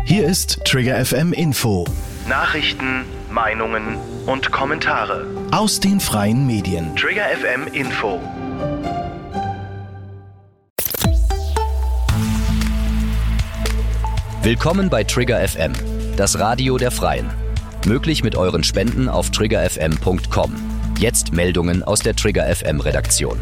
Hier ist Trigger FM Info. Nachrichten, Meinungen und Kommentare Aus den freien Medien. Trigger FM Info. Willkommen bei Trigger FM, das Radio der Freien. Möglich mit euren Spenden auf triggerfm.com. Jetzt Meldungen aus der Trigger FM Redaktion.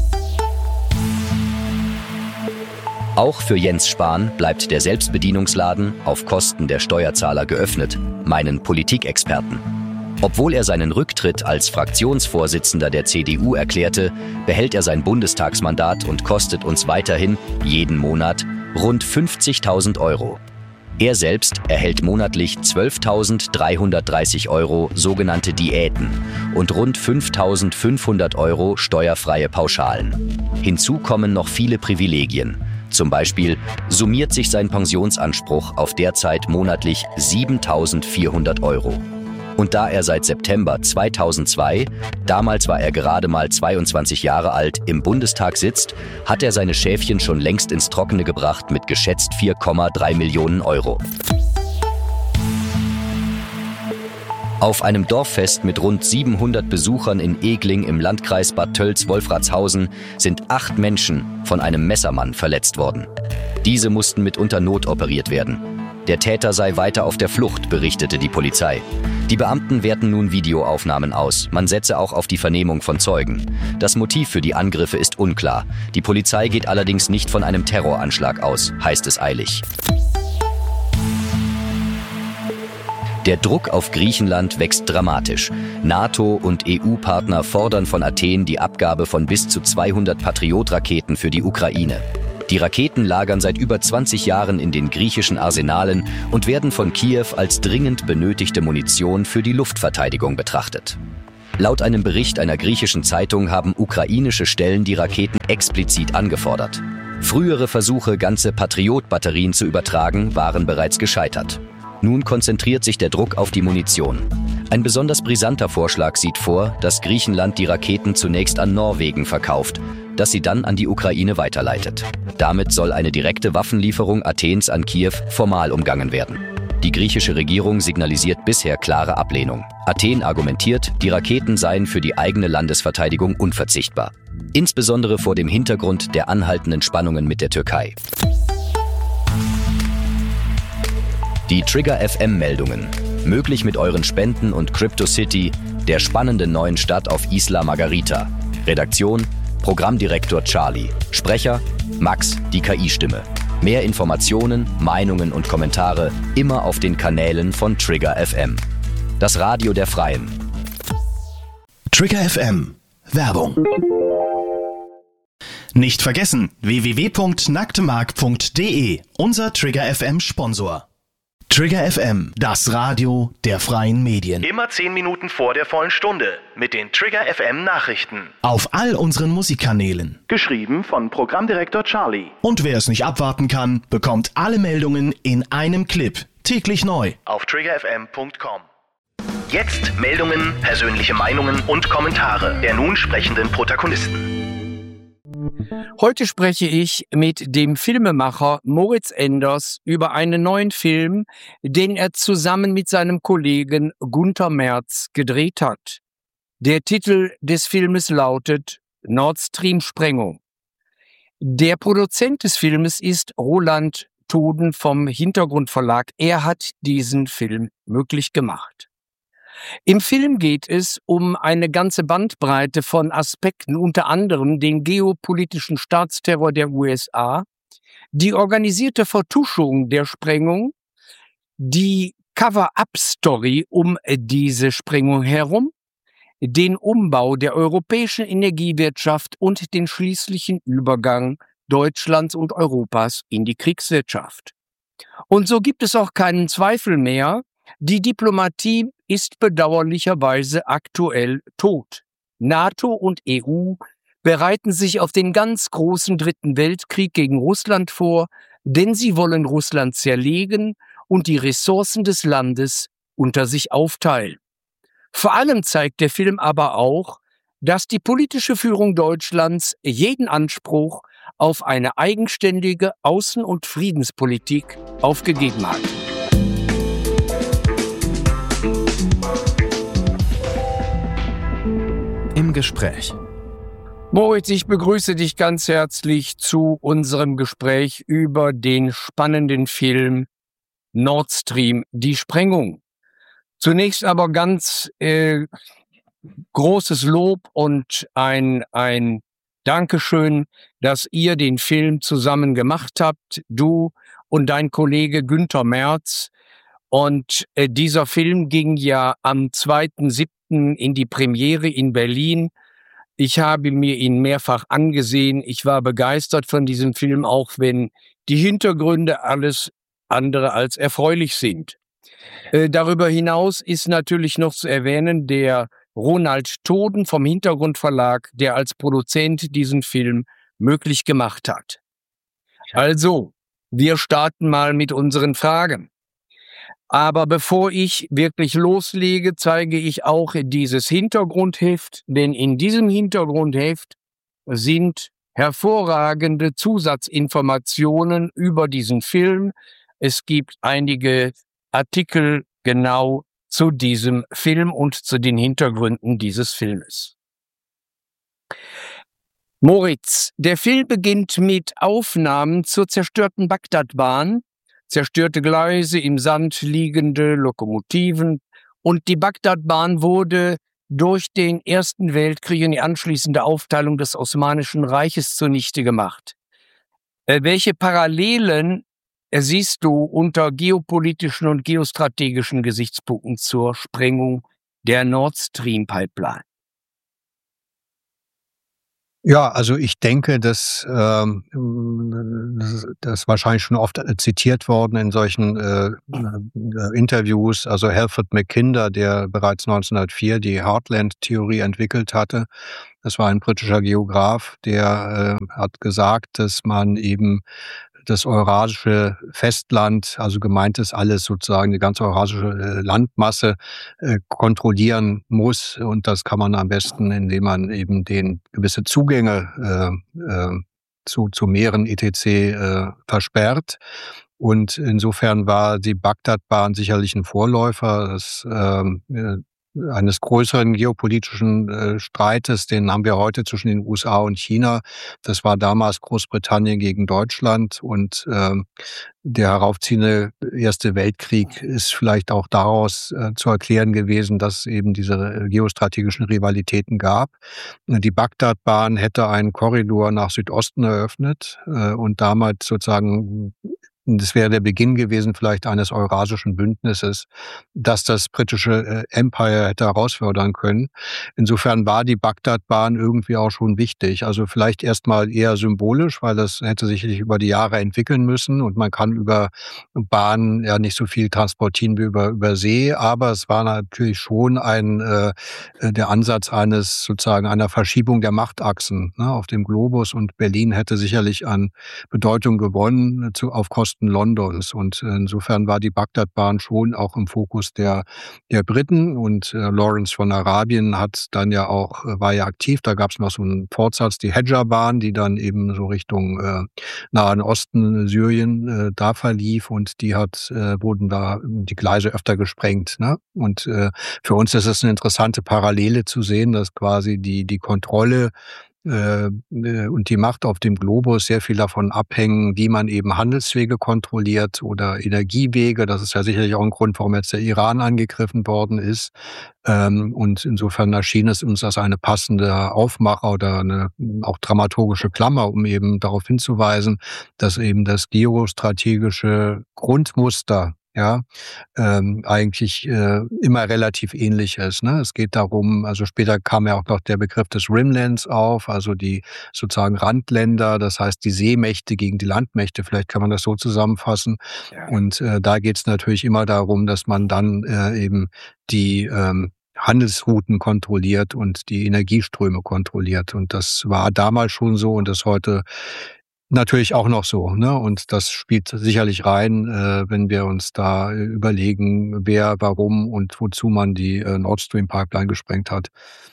Auch für Jens Spahn bleibt der Selbstbedienungsladen auf Kosten der Steuerzahler geöffnet, meinen Politikexperten. Obwohl er seinen Rücktritt als Fraktionsvorsitzender der CDU erklärte, behält er sein Bundestagsmandat und kostet uns weiterhin jeden Monat rund 50.000 Euro. Er selbst erhält monatlich 12.330 Euro sogenannte Diäten und rund 5.500 Euro steuerfreie Pauschalen. Hinzu kommen noch viele Privilegien. Zum Beispiel summiert sich sein Pensionsanspruch auf derzeit monatlich 7.400 Euro. Und da er seit September 2002, damals war er gerade mal 22 Jahre alt, im Bundestag sitzt, hat er seine Schäfchen schon längst ins Trockene gebracht mit geschätzt 4,3 Millionen Euro. Auf einem Dorffest mit rund 700 Besuchern in Egling im Landkreis Bad Tölz-Wolfratshausen sind 8 Menschen von einem Messermann verletzt worden. Diese mussten mitunter notoperiert werden. Der Täter sei weiter auf der Flucht, berichtete die Polizei. Die Beamten werten nun Videoaufnahmen aus. Man setze auch auf die Vernehmung von Zeugen. Das Motiv für die Angriffe ist unklar. Die Polizei geht allerdings nicht von einem Terroranschlag aus, heißt es eilig. Der Druck auf Griechenland wächst dramatisch. NATO- und EU-Partner fordern von Athen die Abgabe von bis zu 200 Patriot-Raketen für die Ukraine. Die Raketen lagern seit über 20 Jahren in den griechischen Arsenalen und werden von Kiew als dringend benötigte Munition für die Luftverteidigung betrachtet. Laut einem Bericht einer griechischen Zeitung haben ukrainische Stellen die Raketen explizit angefordert. Frühere Versuche, ganze Patriot-Batterien zu übertragen, waren bereits gescheitert. Nun konzentriert sich der Druck auf die Munition. Ein besonders brisanter Vorschlag sieht vor, dass Griechenland die Raketen zunächst an Norwegen verkauft, das sie dann an die Ukraine weiterleitet. Damit soll eine direkte Waffenlieferung Athens an Kiew formal umgangen werden. Die griechische Regierung signalisiert bisher klare Ablehnung. Athen argumentiert, die Raketen seien für die eigene Landesverteidigung unverzichtbar. Insbesondere vor dem Hintergrund der anhaltenden Spannungen mit der Türkei. Die Trigger FM-Meldungen. Möglich mit euren Spenden und Crypto City, der spannenden neuen Stadt auf Isla Margarita. Redaktion: Programmdirektor Charlie. Sprecher: Max, die KI-Stimme. Mehr Informationen, Meinungen und Kommentare immer auf den Kanälen von Trigger FM. Das Radio der Freien. Trigger FM. Werbung. Nicht vergessen, www.nacktmark.de, unser Trigger FM Sponsor. Trigger FM, das Radio der freien Medien. Immer 10 Minuten vor der vollen Stunde mit den Trigger FM Nachrichten. Auf all unseren Musikkanälen. Geschrieben von Programmdirektor Charlie. Und wer es nicht abwarten kann, bekommt alle Meldungen in einem Clip. Täglich neu. Auf triggerfm.com. Jetzt Meldungen, persönliche Meinungen und Kommentare der nun sprechenden Protagonisten. Heute spreche ich mit dem Filmemacher Moritz Enders über einen neuen Film, den er zusammen mit seinem Kollegen Gunter Merz gedreht hat. Der Titel des Filmes lautet Nord Stream Sprengung. Der Produzent des Filmes ist Roland Toden vom Hintergrundverlag. Er hat diesen Film möglich gemacht. Im Film geht es um eine ganze Bandbreite von Aspekten, unter anderem den geopolitischen Staatsterror der USA, die organisierte Vertuschung der Sprengung, die Cover-up-Story um diese Sprengung herum, den Umbau der europäischen Energiewirtschaft und den schließlichen Übergang Deutschlands und Europas in die Kriegswirtschaft. Und so gibt es auch keinen Zweifel mehr, die Diplomatie ist bedauerlicherweise aktuell tot. NATO und EU bereiten sich auf den ganz großen Dritten Weltkrieg gegen Russland vor, denn sie wollen Russland zerlegen und die Ressourcen des Landes unter sich aufteilen. Vor allem zeigt der Film aber auch, dass die politische Führung Deutschlands jeden Anspruch auf eine eigenständige Außen- und Friedenspolitik aufgegeben hat. Gespräch. Moritz, ich begrüße dich ganz herzlich zu unserem Gespräch über den spannenden Film Nord Stream, die Sprengung. Zunächst aber ganz großes Lob und ein Dankeschön, dass ihr den Film zusammen gemacht habt, du und dein Kollege Günther Merz. Und dieser Film ging ja am 2.7. in die Premiere in Berlin. Ich habe mir ihn mehrfach angesehen. Ich war begeistert von diesem Film, auch wenn die Hintergründe alles andere als erfreulich sind. Darüber hinaus ist natürlich noch zu erwähnen, der Ronald Toden vom Hintergrundverlag, der als Produzent diesen Film möglich gemacht hat. Also, wir starten mal mit unseren Fragen. Aber bevor ich wirklich loslege, zeige ich auch dieses Hintergrundheft, denn in diesem Hintergrundheft sind hervorragende Zusatzinformationen über diesen Film. Es gibt einige Artikel genau zu diesem Film und zu den Hintergründen dieses Filmes. Moritz, der Film beginnt mit Aufnahmen zur zerstörten Bagdadbahn, zerstörte Gleise, im Sand liegende Lokomotiven, und die Bagdadbahn wurde durch den Ersten Weltkrieg und die anschließende Aufteilung des Osmanischen Reiches zunichte gemacht. Welche Parallelen siehst du unter geopolitischen und geostrategischen Gesichtspunkten zur Sprengung der Nord Stream Pipeline? Ja, also ich denke, das ist wahrscheinlich schon oft zitiert worden in solchen Interviews. Also Halford Mackinder, der bereits 1904 die Heartland-Theorie entwickelt hatte, das war ein britischer Geograf, der hat gesagt, dass man eben das eurasische Festland, also gemeint ist alles sozusagen, die ganze eurasische Landmasse kontrollieren muss. Und das kann man am besten, indem man eben den gewisse Zugänge zu Meeren etc. Versperrt. Und insofern war die Bagdadbahn sicherlich ein Vorläufer eines größeren geopolitischen Streites, den haben wir heute zwischen den USA und China. Das war damals Großbritannien gegen Deutschland, und der heraufziehende Erste Weltkrieg ist vielleicht auch daraus zu erklären gewesen, dass es eben diese geostrategischen Rivalitäten gab. Die Bagdadbahn hätte einen Korridor nach Südosten eröffnet und damit sozusagen, das wäre der Beginn gewesen vielleicht eines eurasischen Bündnisses, das das britische Empire hätte herausfordern können. Insofern war die Bagdadbahn irgendwie auch schon wichtig. Also vielleicht erstmal eher symbolisch, weil das hätte sicherlich über die Jahre entwickeln müssen, und man kann über Bahnen ja nicht so viel transportieren wie über See, aber es war natürlich schon der Ansatz einer Verschiebung der Machtachsen, ne, auf dem Globus, und Berlin hätte sicherlich an Bedeutung gewonnen auf Kosten Londons, und insofern war die Bagdadbahn schon auch im Fokus der Briten, und Lawrence von Arabien war ja aktiv. Da gab es noch so einen Fortsatz, die Hedjabahn, die dann eben so Richtung Nahen Osten, Syrien da verlief, und wurden da die Gleise öfter gesprengt, ne? Und für uns ist es eine interessante Parallele zu sehen, dass quasi die Kontrolle und die Macht auf dem Globus sehr viel davon abhängen, wie man eben Handelswege kontrolliert oder Energiewege. Das ist ja sicherlich auch ein Grund, warum jetzt der Iran angegriffen worden ist. Und insofern erschien es uns als eine passende Aufmacher oder eine auch dramaturgische Klammer, um eben darauf hinzuweisen, dass eben das geostrategische Grundmuster eigentlich immer relativ ähnlich ist, ne? Es geht darum, also später kam ja auch noch der Begriff des Rimlands auf, also die sozusagen Randländer, das heißt die Seemächte gegen die Landmächte, vielleicht kann man das so zusammenfassen. Ja. Und da geht es natürlich immer darum, dass man dann eben die Handelsrouten kontrolliert und die Energieströme kontrolliert. Und das war damals schon so und ist heute natürlich auch noch so, ne? Und das spielt sicherlich rein, wenn wir uns da überlegen, wer, warum und wozu man die Nord Stream Pipeline gesprengt hat.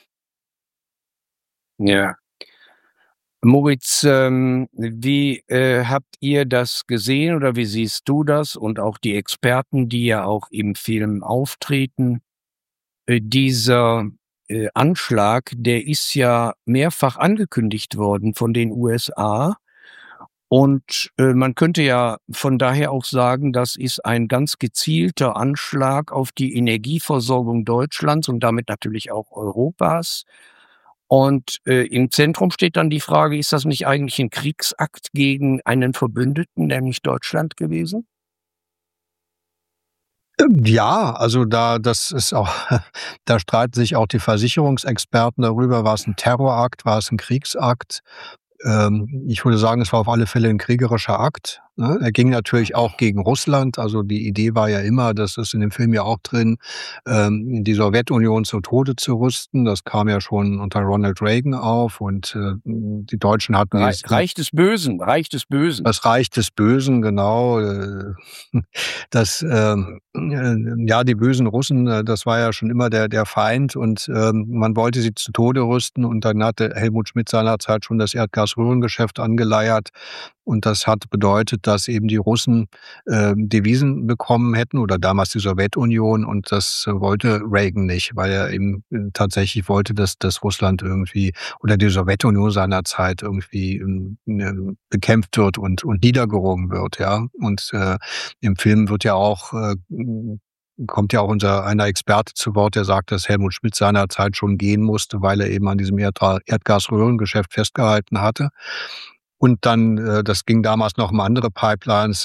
Ja. Moritz, wie habt ihr das gesehen oder wie siehst du das, und auch die Experten, die ja auch im Film auftreten, dieser Anschlag, der ist ja mehrfach angekündigt worden von den USA. Und man könnte ja von daher auch sagen, das ist ein ganz gezielter Anschlag auf die Energieversorgung Deutschlands und damit natürlich auch Europas. Und im Zentrum steht dann die Frage, ist das nicht eigentlich ein Kriegsakt gegen einen Verbündeten, nämlich Deutschland gewesen? Ja, also das ist auch, da streiten sich auch die Versicherungsexperten darüber, war es ein Terrorakt, war es ein Kriegsakt? Ich würde sagen, es war auf alle Fälle ein kriegerischer Akt, ne? Er ging natürlich auch gegen Russland. Also die Idee war ja immer, das ist in dem Film ja auch drin, die Sowjetunion zu Tode zu rüsten. Das kam ja schon unter Ronald Reagan auf und die Deutschen hatten Reich des Bösen. Das Reich des Bösen, genau. Das, ja, die bösen Russen, das war ja schon immer der Feind und man wollte sie zu Tode rüsten und dann hatte Helmut Schmidt seinerzeit schon das Erdgasröhrengeschäft angeleiert. Und das hat bedeutet, dass eben die Russen Devisen bekommen hätten oder damals die Sowjetunion und das wollte Reagan nicht, weil er eben tatsächlich wollte, dass Russland irgendwie oder die Sowjetunion seinerzeit irgendwie bekämpft wird und niedergerungen wird, ja. Und im Film wird ja auch kommt ja auch einer Experte zu Wort, der sagt, dass Helmut Schmidt seinerzeit schon gehen musste, weil er eben an diesem Erdgasröhrengeschäft festgehalten hatte. Und dann, das ging damals noch um andere Pipelines,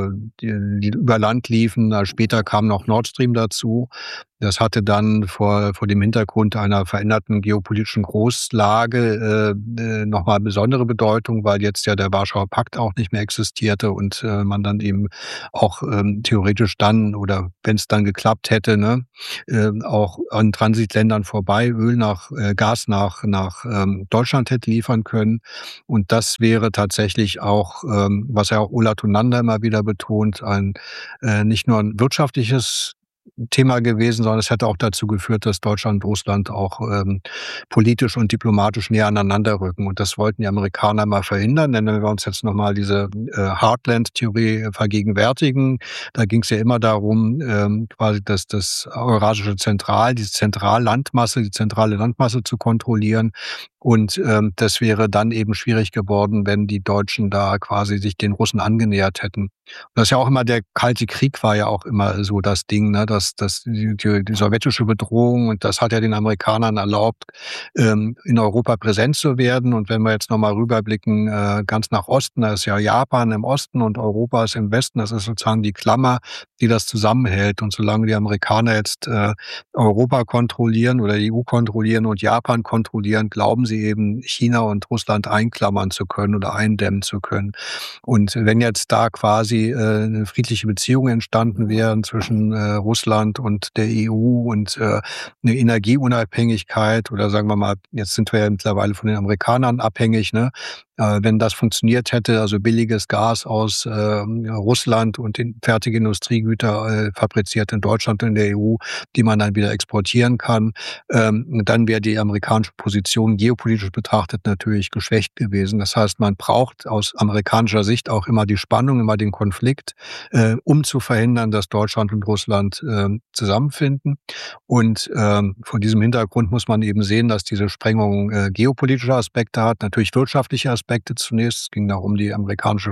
die über Land liefen. Später kam noch Nord Stream dazu. Das hatte dann vor dem Hintergrund einer veränderten geopolitischen Großlage noch mal besondere Bedeutung, weil jetzt ja der Warschauer Pakt auch nicht mehr existierte und man dann eben auch theoretisch dann oder wenn es dann geklappt hätte, ne, auch an Transitländern vorbei Gas nach Deutschland hätte liefern können. Und das wäre tatsächlich auch, was ja auch Ulla Tonander immer wieder betont, nicht nur ein wirtschaftliches Thema gewesen, sondern es hätte auch dazu geführt, dass Deutschland und Russland auch politisch und diplomatisch näher aneinander rücken. Und das wollten die Amerikaner mal verhindern. Denn wenn wir uns jetzt nochmal diese Heartland-Theorie vergegenwärtigen, da ging es ja immer darum, quasi das eurasische die zentrale Landmasse zu kontrollieren. Und das wäre dann eben schwierig geworden, wenn die Deutschen da quasi sich den Russen angenähert hätten. Und das ist ja auch immer der Kalte Krieg war ja auch immer so das Ding, ne, dass die sowjetische Bedrohung und das hat ja den Amerikanern erlaubt, in Europa präsent zu werden. Und wenn wir jetzt nochmal rüberblicken, ganz nach Osten, da ist ja Japan im Osten und Europa ist im Westen. Das ist sozusagen die Klammer, die das zusammenhält. Und solange die Amerikaner jetzt Europa kontrollieren oder die EU kontrollieren und Japan kontrollieren, glauben sie eben China und Russland einklammern zu können oder eindämmen zu können. Und wenn jetzt da quasi eine friedliche Beziehung entstanden wären zwischen Russland und der EU und eine Energieunabhängigkeit oder sagen wir mal, jetzt sind wir ja mittlerweile von den Amerikanern abhängig, ne? Wenn das funktioniert hätte, also billiges Gas aus Russland und fertige Industriegüter fabriziert in Deutschland und in der EU, die man dann wieder exportieren kann, dann wäre die amerikanische Position geopolitisch betrachtet natürlich geschwächt gewesen. Das heißt, man braucht aus amerikanischer Sicht auch immer die Spannung, immer den Konflikt, um zu verhindern, dass Deutschland und Russland zusammenfinden. Und vor diesem Hintergrund muss man eben sehen, dass diese Sprengung geopolitische Aspekte hat, natürlich wirtschaftliche Aspekte zunächst. Es ging darum, die amerikanische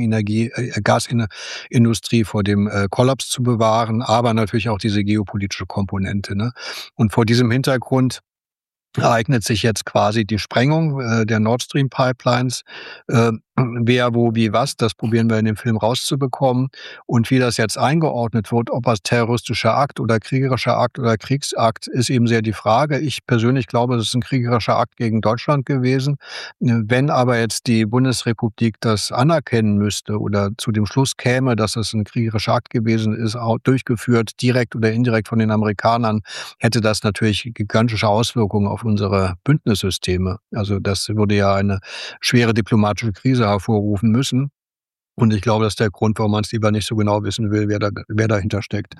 Gasindustrie vor dem Kollaps zu bewahren, aber natürlich auch diese geopolitische Komponente, ne? Und vor diesem Hintergrund ereignet sich jetzt quasi die Sprengung der Nord Stream Pipelines. Wer, wo, wie, was, das probieren wir in dem Film rauszubekommen. Und wie das jetzt eingeordnet wird, ob als terroristischer Akt oder kriegerischer Akt oder Kriegsakt, ist eben sehr die Frage. Ich persönlich glaube, es ist ein kriegerischer Akt gegen Deutschland gewesen. Wenn aber jetzt die Bundesrepublik das anerkennen müsste oder zu dem Schluss käme, dass es ein kriegerischer Akt gewesen ist, auch durchgeführt, direkt oder indirekt von den Amerikanern, hätte das natürlich gigantische Auswirkungen auf unsere Bündnissysteme. Also das würde ja eine schwere diplomatische Krise hervorrufen müssen. Und ich glaube, das ist der Grund, warum man es lieber nicht so genau wissen will, wer dahinter steckt.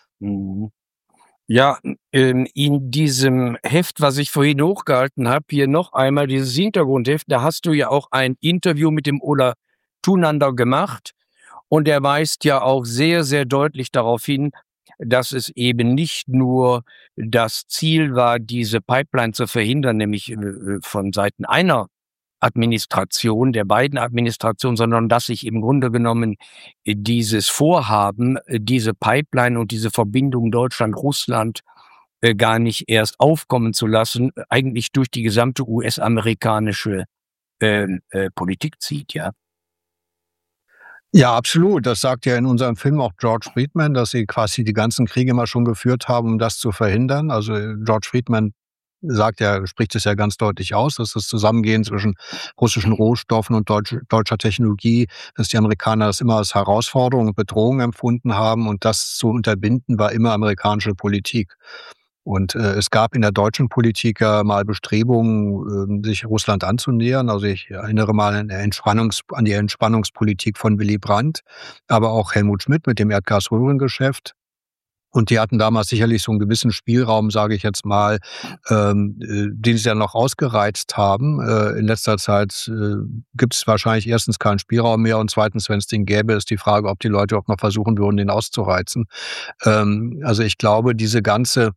Ja, in diesem Heft, was ich vorhin hochgehalten habe, hier noch einmal dieses Hintergrundheft, da hast du ja auch ein Interview mit dem Ulla Tonander gemacht und er weist ja auch sehr, sehr deutlich darauf hin, dass es eben nicht nur das Ziel war, diese Pipeline zu verhindern, nämlich von Seiten einer Administration, der beiden Administrationen, sondern dass sich im Grunde genommen dieses Vorhaben, diese Pipeline und diese Verbindung Deutschland-Russland gar nicht erst aufkommen zu lassen, eigentlich durch die gesamte US-amerikanische Politik zieht, ja. Ja, absolut. Das sagt ja in unserem Film auch George Friedman, dass sie quasi die ganzen Kriege immer schon geführt haben, um das zu verhindern. Also George Friedman spricht es ja ganz deutlich aus, dass das Zusammengehen zwischen russischen Rohstoffen und deutscher Technologie, dass die Amerikaner das immer als Herausforderung und Bedrohung empfunden haben, und das zu unterbinden war immer amerikanische Politik. Und es gab in der deutschen Politik ja mal Bestrebungen, sich Russland anzunähern. Also ich erinnere mal an die Entspannungspolitik von Willy Brandt, aber auch Helmut Schmidt mit dem Erdgasröhrengeschäft. Und die hatten damals sicherlich so einen gewissen Spielraum, sage ich jetzt mal, den sie dann noch ausgereizt haben. In letzter Zeit gibt es wahrscheinlich erstens keinen Spielraum mehr, und zweitens, wenn es den gäbe, ist die Frage, ob die Leute auch noch versuchen würden, den auszureizen. Also ich glaube, diese ganze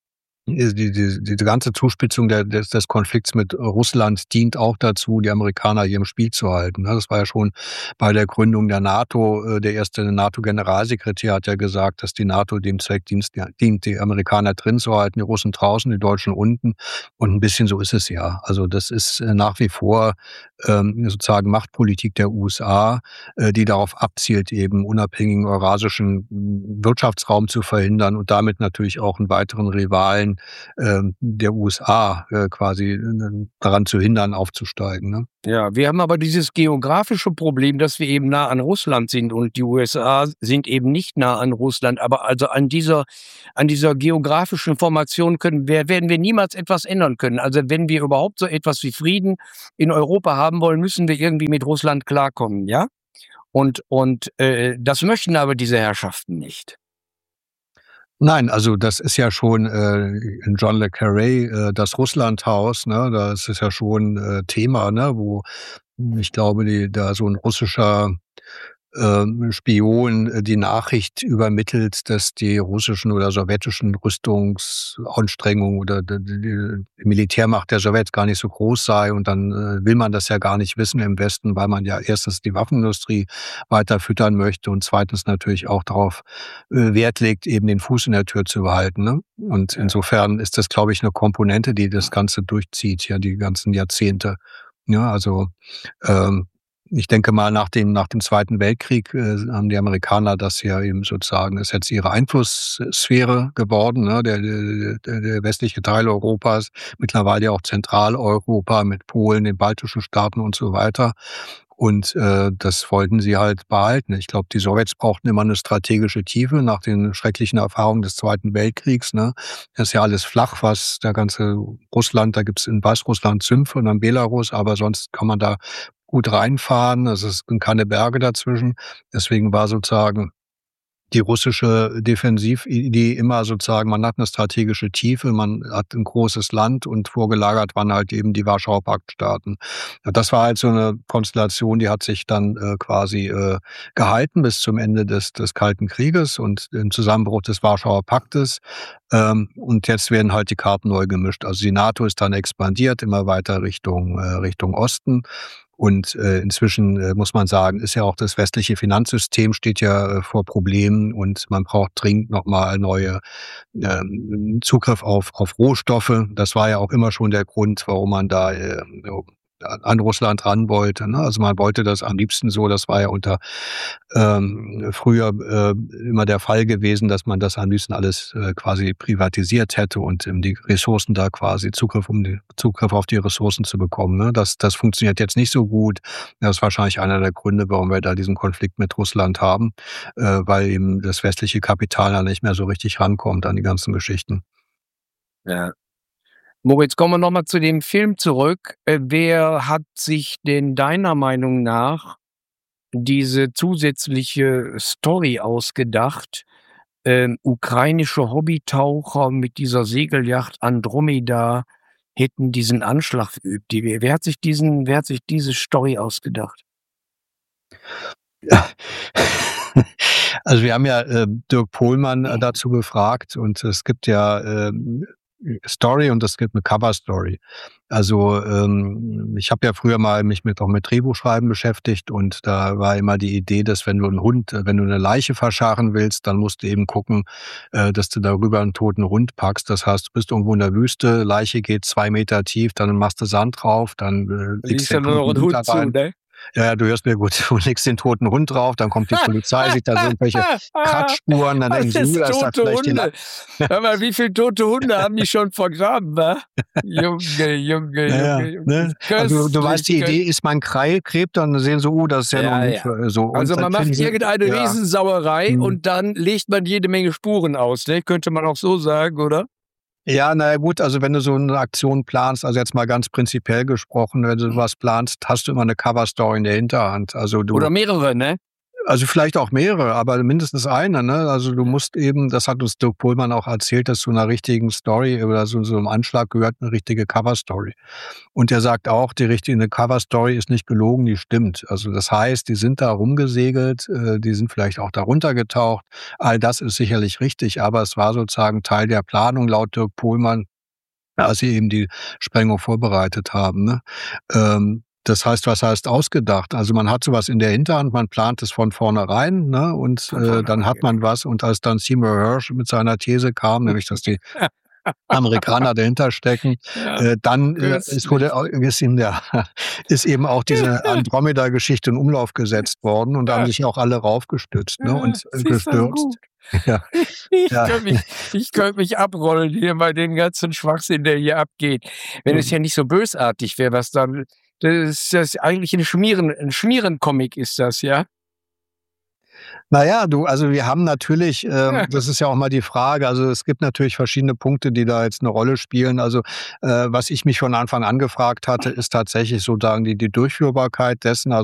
Zuspitzung des Konflikts mit Russland dient auch dazu, die Amerikaner hier im Spiel zu halten. Das war ja schon bei der Gründung der NATO. Der erste NATO-Generalsekretär hat ja gesagt, dass die NATO dem Zweck dient, die Amerikaner drin zu halten, die Russen draußen, die Deutschen unten. Und ein bisschen so ist es ja. Also das ist nach wie vor sozusagen Machtpolitik der USA, die darauf abzielt, eben unabhängigen eurasischen Wirtschaftsraum zu verhindern und damit natürlich auch einen weiteren Rivalen der USA quasi daran zu hindern, aufzusteigen. Ne? Ja, wir haben aber dieses geografische Problem, dass wir eben nah an Russland sind, und die USA sind eben nicht nah an Russland. Aber also an dieser geografischen Formation werden wir niemals etwas ändern können. Also wenn wir überhaupt so etwas wie Frieden in Europa haben wollen, müssen wir irgendwie mit Russland klarkommen, ja? Und das möchten aber diese Herrschaften nicht. Nein, also das ist ja schon in John le Carré das Russlandhaus, ne? Da ist es ja schon Thema, ne? Wo ich glaube, da so ein russischer Spion die Nachricht übermittelt, dass die russischen oder sowjetischen Rüstungsanstrengungen oder die Militärmacht der Sowjets gar nicht so groß sei, und dann will man das ja gar nicht wissen im Westen, weil man ja erstens die Waffenindustrie weiter füttern möchte und zweitens natürlich auch darauf Wert legt, eben den Fuß in der Tür zu behalten. Ne? Und insofern ist das, glaube ich, eine Komponente, die das Ganze durchzieht, ja, die ganzen Jahrzehnte. Ja, also ich denke mal, nach dem Zweiten Weltkrieg haben die Amerikaner das ja eben sozusagen, ist jetzt ihre Einflusssphäre geworden, ne? Der westliche Teil Europas, mittlerweile auch Zentraleuropa mit Polen, den baltischen Staaten und so weiter. Und das wollten sie halt behalten. Ich glaube, die Sowjets brauchten immer eine strategische Tiefe nach den schrecklichen Erfahrungen des Zweiten Weltkriegs. Ne? Das ist ja alles flach, was der ganze Russland, da gibt's in Weißrussland Sümpfe und dann Belarus, aber sonst kann man da gut reinfahren. Es sind keine Berge dazwischen. Deswegen war sozusagen die russische Defensividee immer sozusagen, man hat eine strategische Tiefe, man hat ein großes Land und vorgelagert waren halt eben die Warschauer Paktstaaten. Ja, das war halt so eine Konstellation, die hat sich dann quasi gehalten bis zum Ende des Kalten Krieges und im Zusammenbruch des Warschauer Paktes. Und jetzt werden halt die Karten neu gemischt. Also die NATO ist dann expandiert, immer weiter Richtung Osten. Und inzwischen muss man sagen, ist ja auch das westliche Finanzsystem steht ja vor Problemen und man braucht dringend nochmal neue Zugriff auf Rohstoffe. Das war ja auch immer schon der Grund, warum man da an Russland ran wollte. Ne? Also man wollte das am liebsten so, das war ja unter früher immer der Fall gewesen, dass man das am liebsten alles quasi privatisiert hätte und die Ressourcen da quasi Zugriff auf die Ressourcen zu bekommen. Ne? Das funktioniert jetzt nicht so gut. Das ist wahrscheinlich einer der Gründe, warum wir da diesen Konflikt mit Russland haben, weil eben das westliche Kapital da nicht mehr so richtig rankommt an die ganzen Geschichten. Ja. Moritz, kommen wir nochmal zu dem Film zurück. Wer hat sich denn deiner Meinung nach diese zusätzliche Story ausgedacht? Ukrainische Hobbytaucher mit dieser Segelyacht Andromeda hätten diesen Anschlag verübt. Wer hat sich diese Story ausgedacht? Also wir haben ja Dirk Pohlmann dazu befragt und es gibt ja Story und es gibt eine Cover-Story. Also ich habe ja früher mal mich auch mit Drehbuchschreiben beschäftigt und da war immer die Idee, dass wenn du eine Leiche verscharren willst, dann musst du eben gucken, dass du darüber einen toten Hund packst. Das heißt, du bist irgendwo in der Wüste, Leiche geht 2 Meter tief, dann machst du Sand drauf, dann legst du den toten Hund da rein. Ne? Ja, du hörst mir gut. Du legst den toten Hund drauf, dann kommt die Polizei, sieht da so irgendwelche Kratzspuren, dann denken sie, da ist da vielleicht Hunde. Hör mal, wie viele tote Hunde haben die schon vergraben, wa? Junge. Ne? Also, du weißt, die Idee ist, man gräbt, dann sehen so, das ist ja noch nicht so. Also man macht irgendeine Riesensauerei und dann legt man jede Menge Spuren aus, ne? Könnte man auch so sagen, oder? Ja, naja gut, also wenn du so eine Aktion planst, also jetzt mal ganz prinzipiell gesprochen, wenn du sowas planst, hast du immer eine Cover-Story in der Hinterhand. Also oder mehrere, ne? Also vielleicht auch mehrere, aber mindestens eine, ne? Also du musst eben, das hat uns Dirk Pohlmann auch erzählt, dass zu einer richtigen Story oder so einem Anschlag gehört eine richtige Cover-Story. Und er sagt auch, eine Cover-Story ist nicht gelogen, die stimmt. Also das heißt, die sind da rumgesegelt, die sind vielleicht auch da runtergetaucht. All das ist sicherlich richtig, aber es war sozusagen Teil der Planung laut Dirk Pohlmann, als sie eben die Sprengung vorbereitet haben, ne? Das heißt, was heißt ausgedacht? Also man hat sowas in der Hinterhand, man plant es von vornherein, ne? Und dann hat man was. Und als dann Seymour Hersh mit seiner These kam, nämlich dass die Amerikaner dahinter stecken, dann ist eben auch diese Andromeda-Geschichte in Umlauf gesetzt worden und da haben sich auch alle raufgestützt, ne? Und gestürzt. Ja. Ich könnte mich abrollen hier bei den ganzen Schwachsinn, der hier abgeht. Wenn es ja nicht so bösartig wäre, was dann. Das ist eigentlich ein Schmieren-Comic ist das, ja? Naja, also wir haben natürlich, das ist ja auch mal die Frage, also es gibt natürlich verschiedene Punkte, die da jetzt eine Rolle spielen. Also was ich mich von Anfang an gefragt hatte, ist tatsächlich sozusagen die Durchführbarkeit dessen.